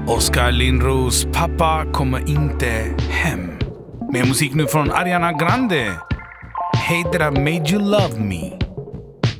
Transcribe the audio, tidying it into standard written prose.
Oskar Lindros Pappa kommer inte hem. Med musik nu från Ariana Grande. Hey that I made you love me.